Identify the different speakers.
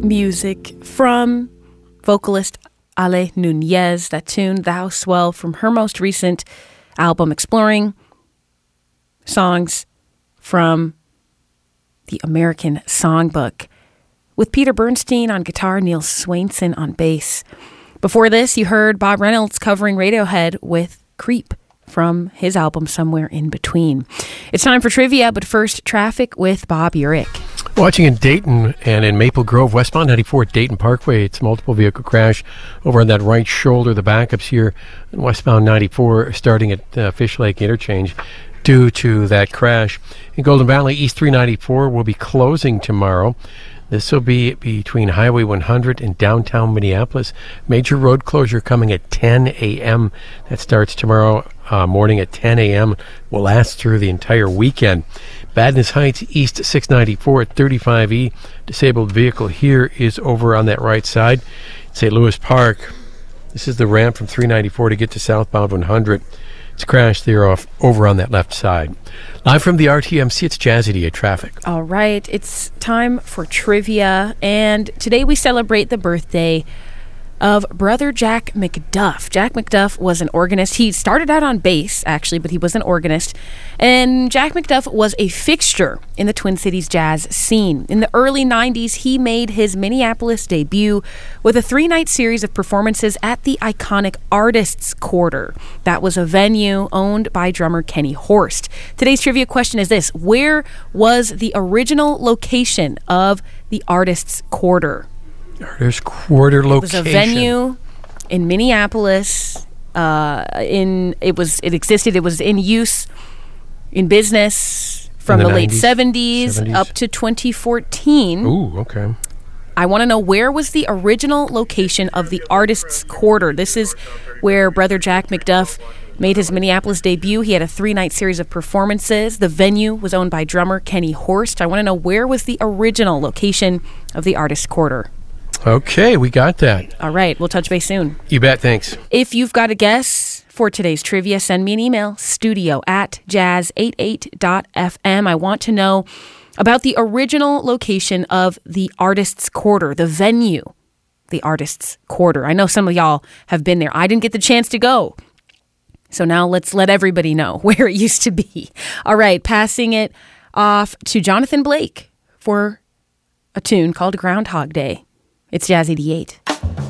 Speaker 1: music from vocalist Ale Nunez. That tune, Thou Swell, from her most recent album, exploring songs from the American Songbook, with Peter Bernstein on guitar, Neil Swainson on bass. Before this, you heard Bob Reynolds covering Radiohead with Creep from his album Somewhere in Between. It's time for trivia, but first, traffic with Bob Urich.
Speaker 2: Watching in Dayton and in Maple Grove, westbound 94 at Dayton Parkway. It's a multiple vehicle crash over on that right shoulder. The backups here in westbound 94 starting at Fish Lake Interchange due to that crash. In Golden Valley, East 394 will be closing tomorrow. This will be between Highway 100 and downtown Minneapolis. Major road closure coming at 10 a.m. That starts tomorrow morning at 10 a.m. Will last through the entire weekend. Badness Heights, East 694 at 35E. Disabled vehicle here is over on that right side. St. Louis Park. This is the ramp from 394 to get to southbound 100. It's crashed there over on that left side. Live from the RTMC, it's Jazzy D at Traffic.
Speaker 1: All right, it's time for trivia, and today we celebrate the birthday of Brother Jack McDuff. Jack McDuff was an organist. He started out on bass, actually, but he was an organist. And Jack McDuff was a fixture in the Twin Cities jazz scene. In the early 90s, he made his Minneapolis debut with a 3-night series of performances at the iconic Artists Quarter. That was a venue owned by drummer Kenny Horst. Today's trivia question is this: where was the original location of the Artists Quarter?
Speaker 2: Artists Quarter location.
Speaker 1: It was a venue in Minneapolis. It existed. It was in use, in business from the late 70s up to 2014.
Speaker 2: Ooh, okay.
Speaker 1: I want to know, where was the original location of the Artists Quarter? This is where Brother Jack McDuff made his Minneapolis debut. He had a 3-night series of performances. The venue was owned by drummer Kenny Horst. I want to know, where was the original location of the Artists Quarter?
Speaker 2: Okay, we got that.
Speaker 1: All right, we'll touch base soon.
Speaker 2: You bet, thanks.
Speaker 1: If you've got a guess for today's trivia, send me an email, studio@jazz88.fm. I want to know about the original location of the Artists Quarter, the venue, the Artists Quarter. I know some of y'all have been there. I didn't get the chance to go. So now let's let everybody know where it used to be. All right, passing it off to Jonathan Blake for a tune called Groundhog Day. It's Jazz 88.